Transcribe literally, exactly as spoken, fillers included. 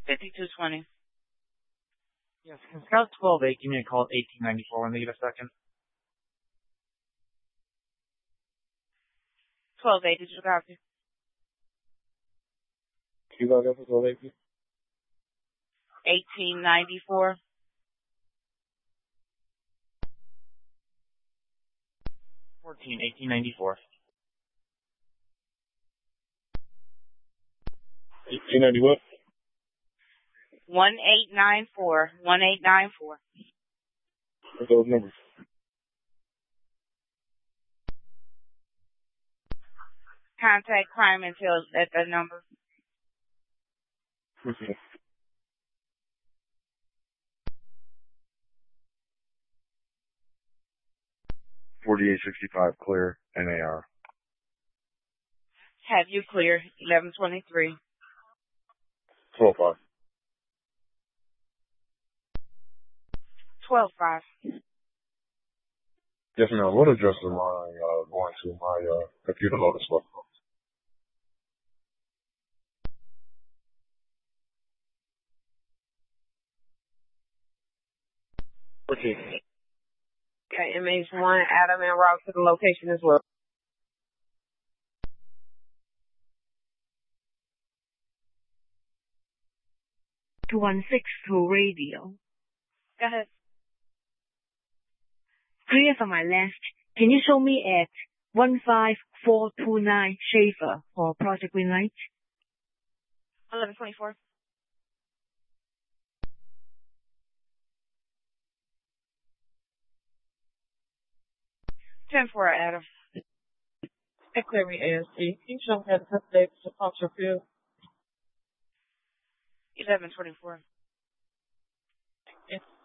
fifty-two twenty. Yes, can Scout twelve eight give me a call at eighteen ninety-four when they get a second? twelve eight, did you copy? You got that for twelve eight? eighteen ninety-four. Fourteen eighteen ninety-four. eighteen ninety what? one eight nine four. one eight nine four. What's those numbers? Contact Crime Intel at that number. Okay. forty-eight sixty-five clear, N A R. Have you clear, eleven twenty-three. twelve five. twelve five. Yes, ma'am. What address am I uh, going to? My uh, computer load is slow. Okay. Okay, M H one, Adam, and route to the location as well. two one six two radio. Go ahead. Clear from my left. Can you show me at one five four two nine Schaefer for Project Greenlight? eleven twenty-four. ten four, Adam. Hey, clear me A S T. Can you show me how to update the Foxtrot field? eleven twenty-four. Yes.